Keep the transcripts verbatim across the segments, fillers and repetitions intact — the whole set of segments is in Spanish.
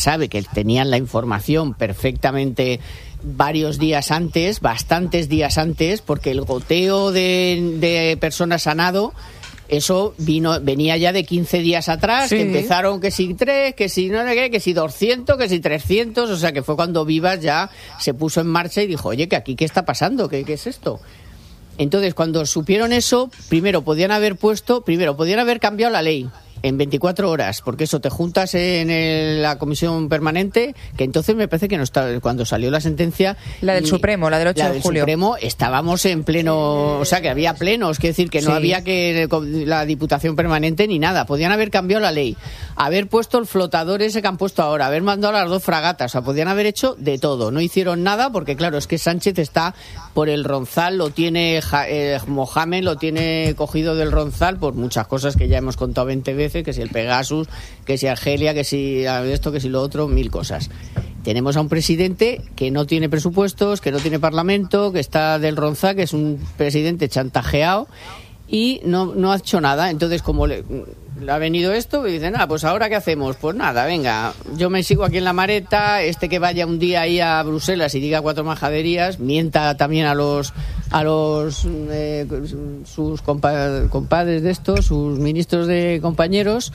sabe que tenían la información perfectamente varios días antes, bastantes días antes, porque el goteo de, de personas sanado, eso vino venía ya de quince días atrás, sí. Que empezaron que si tres, que si no sé qué, que si doscientos, que si trescientos, o sea que fue cuando Vivas ya se puso en marcha y dijo, oye, que aquí qué está pasando, qué, qué es esto. Entonces, cuando supieron eso, primero podían haber puesto, primero podían haber cambiado la ley en veinticuatro horas, porque eso te juntas en el, la comisión permanente, que entonces me parece que no está, cuando salió la sentencia, la del Supremo, la del ocho de julio, Supremo, estábamos en pleno, o sea que había plenos, quiere decir que no sí. había que la Diputación Permanente ni nada, podían haber cambiado la ley, haber puesto el flotador ese que han puesto ahora, haber mandado las dos fragatas, o sea, podían haber hecho de todo, no hicieron nada porque claro, es que Sánchez está por el Ronzal, lo tiene eh, Mohamed, lo tiene cogido del Ronzal por muchas cosas que ya hemos contado veinte veces, que si el Pegasus, que si Argelia, que si esto, que si lo otro, mil cosas. Tenemos a un presidente que no tiene presupuestos, que no tiene parlamento, que está del Ronzal, que es un presidente chantajeado y no, no ha hecho nada. Entonces, como le, le ha venido esto, y dicen, ah, pues ahora ¿qué hacemos? Pues nada, venga, yo me sigo aquí en la mareta, este que vaya un día ahí a Bruselas y diga cuatro majaderías, mienta también a los a los eh, sus compa- compadres de estos, sus ministros de compañeros,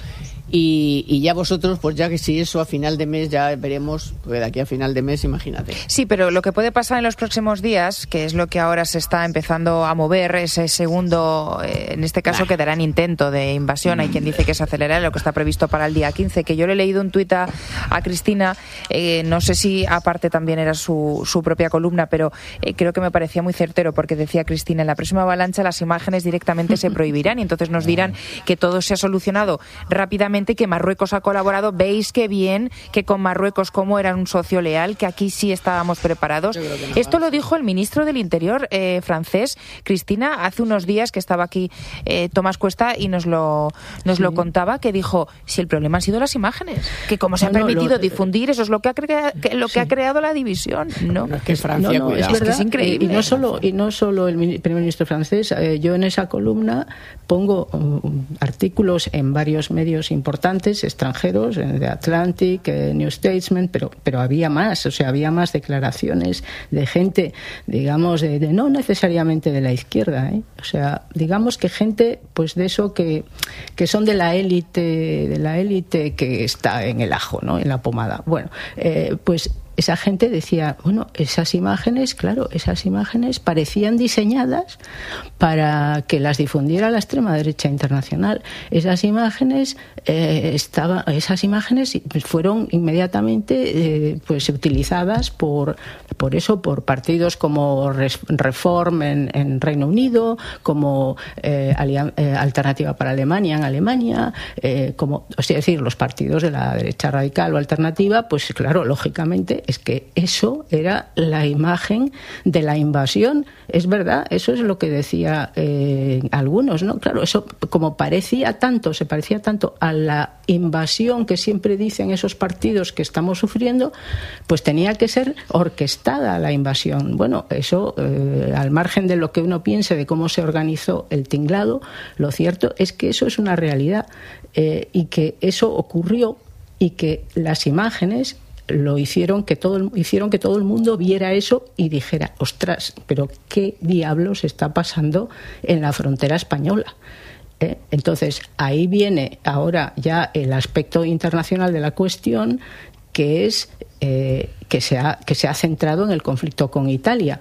y, y ya vosotros, pues ya que si eso a final de mes ya veremos, pues de aquí a final de mes, imagínate. Sí, pero lo que puede pasar en los próximos días, que es lo que ahora se está empezando a mover, ese segundo, eh, en este caso nah. quedará en intento de invasión, hay quien dice que se acelera lo que está previsto para el día quince, que yo le he leído un tuit a, a Cristina, eh, no sé si aparte también era su, su propia columna, pero eh, creo que me parecía muy certero, porque decía Cristina, en la próxima avalancha las imágenes directamente se prohibirán y entonces nos dirán que todo se ha solucionado rápidamente, que Marruecos ha colaborado. Veis qué bien que con Marruecos, como era un socio leal, que aquí sí estábamos preparados. Esto lo dijo el ministro del Interior eh, francés, Cristina, hace unos días, que estaba aquí eh, Tomás Cuesta y nos lo nos sí. lo contaba, que dijo, si el problema han sido las imágenes, que como se ha no, permitido lo, difundir, eso es lo que ha, crea, que, lo que sí. ha creado la división. No, no es que Francia, no, no, es, es, que es increíble. Y no solo, y no solo el primer ministro francés, eh, yo en esa columna pongo um, artículos en varios medios importantes importantes extranjeros, The Atlantic, eh, New Statesman, pero pero había más, o sea, había más declaraciones de gente, digamos, de, de no necesariamente de la izquierda, ¿eh? O sea, digamos que gente, pues de eso que que son de la élite, de la élite que está en el ajo, ¿no? En la pomada. Bueno, eh, pues esa gente decía, bueno, esas imágenes, claro, esas imágenes parecían diseñadas para que las difundiera la extrema derecha internacional. Esas imágenes eh, estaban, esas imágenes fueron inmediatamente eh, pues utilizadas por por eso por partidos como Reform en, en Reino Unido, como eh, Alian- eh, Alternativa para Alemania en Alemania, eh, como, es decir, los partidos de la derecha radical o alternativa, pues claro, lógicamente es que eso era la imagen de la invasión. Es verdad, eso es lo que decía eh, algunos, ¿no? Claro, eso como parecía tanto, se parecía tanto a la invasión que siempre dicen esos partidos que estamos sufriendo, pues tenía que ser orquestada la invasión. Bueno, eso, eh, al margen de lo que uno piense de cómo se organizó el tinglado, lo cierto es que eso es una realidad eh, y que eso ocurrió y que las imágenes lo hicieron que todo el, hicieron que todo el mundo viera eso y dijera, ostras, pero qué diablos está pasando en la frontera española. ¿Eh? Entonces ahí viene ahora ya el aspecto internacional de la cuestión, que es eh, que se ha que se ha centrado en el conflicto con Italia,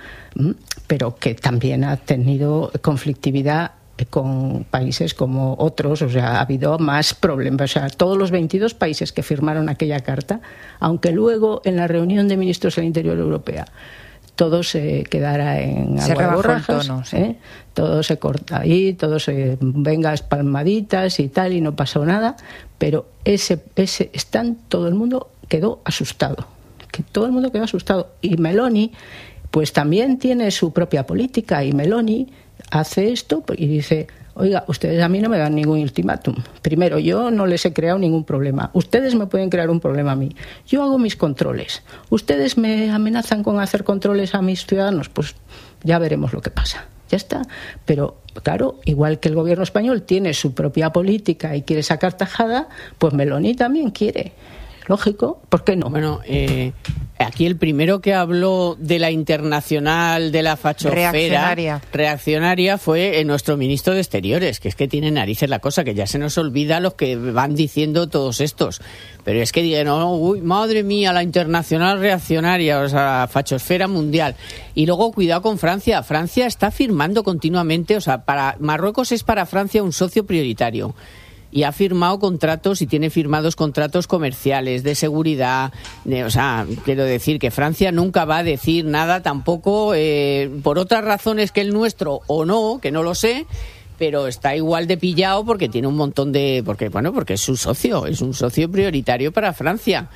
pero que también ha tenido conflictividad con países como otros, o sea, ha habido más problemas. O sea, todos los veintidós países que firmaron aquella carta, aunque luego en la reunión de ministros del Interior Europea todo se quedara en agua borrajas, sí. ¿eh? Todo se corta ahí, todo se venga espalmaditas y tal, y no pasó nada, pero ese ese están todo el mundo quedó asustado, que todo el mundo quedó asustado. Y Meloni, pues también tiene su propia política, y Meloni hace esto y dice, oiga, ustedes a mí no me dan ningún ultimátum. Primero, yo no les he creado ningún problema. Ustedes me pueden crear un problema a mí. Yo hago mis controles. Ustedes me amenazan con hacer controles a mis ciudadanos. Pues ya veremos lo que pasa. Ya está. Pero, claro, igual que el gobierno español tiene su propia política y quiere sacar tajada, pues Meloni también quiere. lógico, ¿por qué no? Bueno, eh, aquí el primero que habló de la internacional de la fachosfera reaccionaria. reaccionaria fue eh, nuestro ministro de Exteriores, que es que tiene narices la cosa, que ya se nos olvida los que van diciendo todos estos. Pero es que digan, oh, uy, madre mía, la internacional reaccionaria, o sea, la fachosfera mundial. Y luego, cuidado con Francia. Francia está firmando continuamente, o sea, para Marruecos es para Francia un socio prioritario. Y ha firmado contratos y tiene firmados contratos comerciales, de seguridad. De, o sea, quiero decir que Francia nunca va a decir nada tampoco, eh, por otras razones que el nuestro o no, que no lo sé, pero está igual de pillado porque tiene un montón de... porque bueno, porque es su socio, es un socio prioritario para Francia.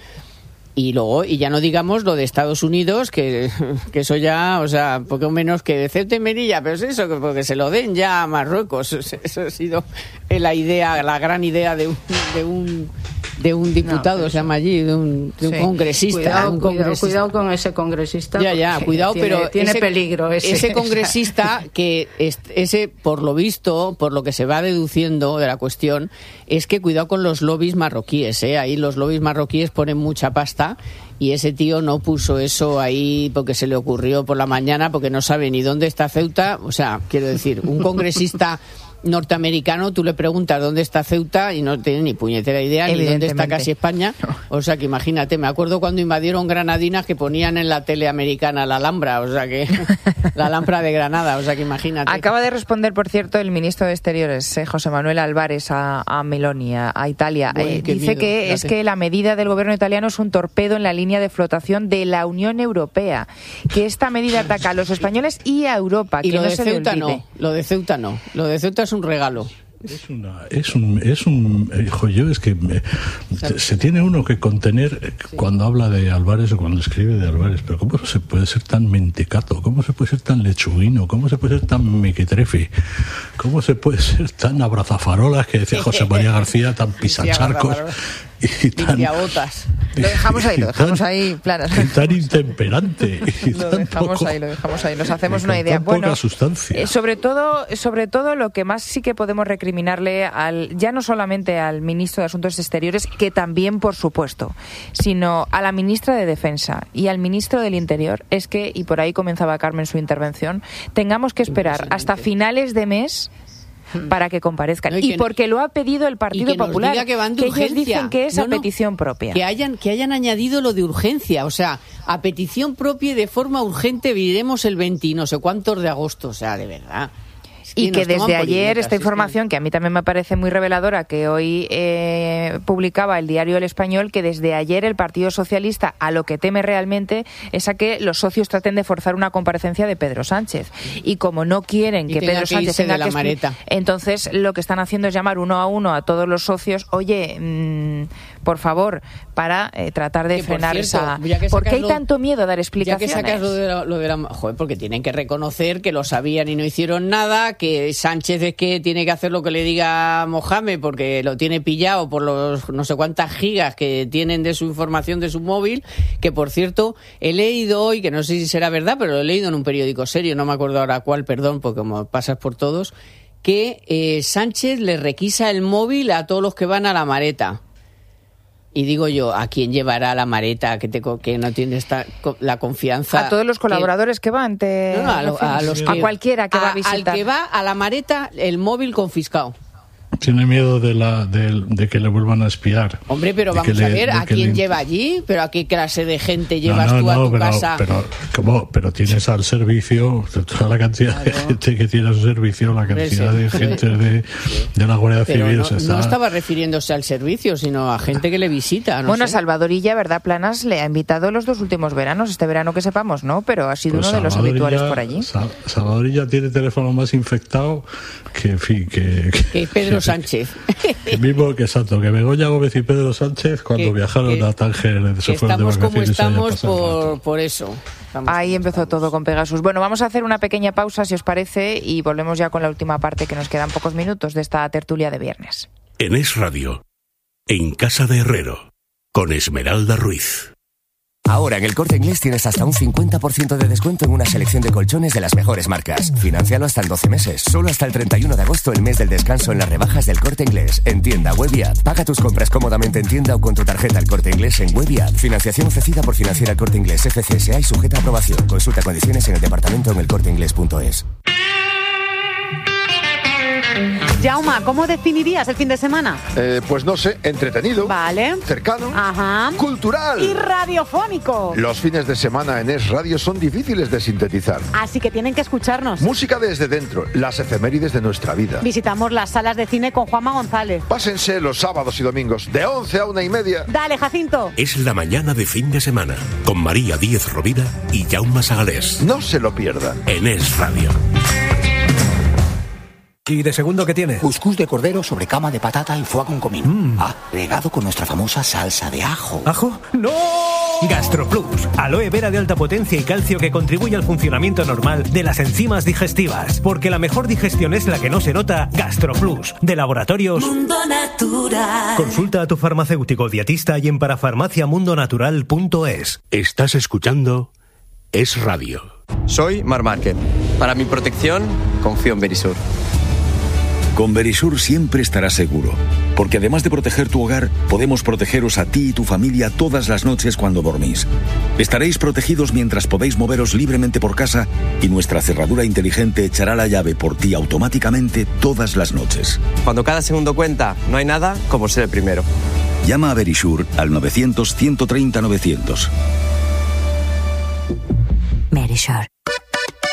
Y luego, y ya no digamos lo de Estados Unidos, que, que eso ya, o sea, poco menos que de Ceuta y Melilla, pero es eso, que porque se lo den ya a Marruecos. Eso ha sido la idea, la gran idea de un, de un, de un diputado, no, se llama allí, de un, de un sí. congresista. Cuidado, un congresista. Cuidado, cuidado con ese congresista. Ya, ya, cuidado, tiene, pero tiene ese, peligro ese. Ese congresista, que es, ese, por lo visto, por lo que se va deduciendo de la cuestión, es que cuidado con los lobbies marroquíes, ¿eh? Ahí los lobbies marroquíes ponen mucha pasta. Y ese tío no puso eso ahí porque se le ocurrió por la mañana, porque no sabe ni dónde está Ceuta. O sea, quiero decir, un congresista norteamericano, tú le preguntas dónde está Ceuta y no tiene ni puñetera idea ni dónde está casi España. O sea que imagínate, me acuerdo cuando invadieron Granadinas que ponían en la tele americana la Alhambra, o sea que la Alhambra de Granada, o sea que imagínate. Acaba de responder, por cierto, el ministro de Exteriores, eh, José Manuel Álvarez, a, a Meloni, a, a Italia. Bueno, eh, dice miedo, que fíjate. Es que la medida del gobierno italiano es un torpedo en la línea de flotación de la Unión Europea, que esta medida ataca a los españoles y a Europa. Y que lo no de se Ceuta le olvide. no, lo de Ceuta no, lo de Ceuta es un regalo. Es una, es un, es un, hijo yo, es que me, se tiene uno que contener cuando habla de Álvarez o cuando escribe de Álvarez, pero ¿cómo se puede ser tan mentecato? ¿Cómo se puede ser tan lechuguino? ¿Cómo se puede ser tan mequetrefi? ¿Cómo se puede ser tan abrazafarolas, que decía José María García, tan pisacharcos? Y tan, limpiabotas. Lo dejamos ahí, lo dejamos ahí, planas. Y tan intemperante. Y lo tan dejamos poco, ahí, lo dejamos ahí. Nos hacemos una idea. Tan bueno, poca sustancia. Eh, sobre todo, sobre todo lo que más sí que podemos recriminarle al, ya no solamente al ministro de Asuntos Exteriores, que también, por supuesto, sino a la ministra de Defensa y al ministro del Interior, es que, y por ahí comenzaba Carmen su intervención, tengamos que esperar hasta finales de mes para que comparezcan. No, y, y que, porque lo ha pedido el Partido que Popular, que, van de que urgencia. ellos dicen que es no, a no, petición propia. Que hayan, que hayan añadido lo de urgencia, o sea, a petición propia y de forma urgente viremos el veinte no sé cuántos de agosto, o sea, de verdad. Y que desde ayer esta información, que a mí también me parece muy reveladora, que hoy eh, publicaba el diario El Español, que desde ayer el Partido Socialista a lo que teme realmente es a que los socios traten de forzar una comparecencia de Pedro Sánchez. Y como no quieren que Pedro Sánchez tenga que explicar, entonces lo que están haciendo es llamar uno a uno a todos los socios, oye, mmm, por favor, para eh, tratar de que frenar por cierto, esa... ¿Por qué hay lo, tanto miedo a dar explicaciones? Ya que sacas lo de, la, lo de la... Joder, porque tienen que reconocer que lo sabían y no hicieron nada, que Sánchez es que tiene que hacer lo que le diga Mohamed porque lo tiene pillado por los no sé cuántas gigas que tienen de su información de su móvil, que por cierto he leído hoy, que no sé si será verdad, pero lo he leído en un periódico serio, no me acuerdo ahora cuál, perdón, porque como pasas por todos, que eh, Sánchez le requisa el móvil a todos los que van a la Mareta. Y digo yo, ¿a quién llevará la Mareta que, te, que no tiene esta, la confianza? A todos los colaboradores que, que van. Te... No, no, a, lo, a, los que, a cualquiera que a, va a visitar. Al que va a la Mareta, el móvil confiscado. Tiene miedo de, la, de, de que le vuelvan a espiar. Hombre, pero vamos le, a ver, ¿a quién le... lleva allí? ¿Pero a qué clase de gente llevas no, no, tú a no, tu pero, casa? Pero, ¿cómo? Pero tienes al servicio, toda la cantidad claro. de gente que tiene a su servicio, la cantidad de gente de, de la Guardia pero Civil. No, se está... no estaba refiriéndose al servicio, sino a gente que le visita. No bueno, sé. Salvadorilla, ¿verdad? Planas le ha invitado los dos últimos veranos, este verano que sepamos, ¿no? Pero ha sido pues uno de los habituales por allí. Sal, Salvadorilla tiene teléfono más infectado que, en fin, que, que, que Pedro que, Sánchez. El mismo que Santo, que Begoña Gómez y Pedro Sánchez cuando que, viajaron que, a Tánger de que estamos como estamos por, por eso. Estamos Ahí empezó estamos. todo con Pegasus. Bueno, vamos a hacer una pequeña pausa, si os parece, y volvemos ya con la última parte, que nos quedan pocos minutos de esta tertulia de viernes. En Es Radio, en Casa de Herrero, con Esmeralda Ruiz. Ahora en El Corte Inglés tienes hasta un cincuenta por ciento de descuento en una selección de colchones de las mejores marcas. Financialo hasta en doce meses. Solo hasta el treinta y uno de agosto, el mes del descanso en las rebajas del Corte Inglés. En tienda, web y app. Paga tus compras cómodamente en tienda o con tu tarjeta El Corte Inglés en web y app. Financiación ofrecida por Financiera El Corte Inglés F C S A y sujeta a aprobación. Consulta condiciones en el departamento en elcorteinglés punto es. Jauma, ¿cómo definirías el fin de semana? Eh, pues no sé, entretenido. Vale. Cercano. Ajá. Cultural. Y radiofónico. Los fines de semana en Es Radio son difíciles de sintetizar. Así que tienen que escucharnos. Música desde dentro, las efemérides de nuestra vida. Visitamos las salas de cine con Juanma González. Pásense los sábados y domingos, de once a una y media. Dale, Jacinto. Es la mañana de fin de semana, con María Díez Rovira y Jaume Sagalés. No se lo pierdan. En Es Radio. ¿Y de segundo qué tiene? Cuscús de cordero sobre cama de patata y foie con comino. Mm. Ah, regado con nuestra famosa salsa de ajo. ¿Ajo? ¡No! GastroPlus, aloe vera de alta potencia y calcio que contribuye al funcionamiento normal de las enzimas digestivas. Porque la mejor digestión es la que no se nota. GastroPlus, de Laboratorios Mundo Natural. Consulta a tu farmacéutico dietista y en parafarmacia mundo natural punto es. Estás escuchando Es Radio. Soy Mar Márquez. Para mi protección, confío en Verisur. Con Verisur siempre estarás seguro, porque además de proteger tu hogar, podemos protegeros a ti y tu familia todas las noches cuando dormís. Estaréis protegidos mientras podéis moveros libremente por casa y nuestra cerradura inteligente echará la llave por ti automáticamente todas las noches. Cuando cada segundo cuenta, no hay nada como ser el primero. Llama a Verisur al novecientos, ciento treinta, novecientos. Verisur.